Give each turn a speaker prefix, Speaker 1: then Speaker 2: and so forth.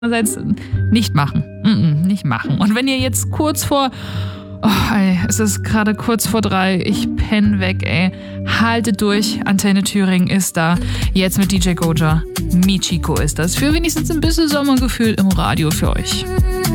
Speaker 1: Andererseits nicht machen. Nicht machen. Und wenn ihr jetzt kurz vor... Oh, ey, es ist gerade kurz vor 3. Ich penn weg, ey. Haltet durch. Antenne Thüringen ist da. Jetzt mit DJ Goja. Michiko ist das. Für wenigstens ein bisschen Sommergefühl im Radio für euch.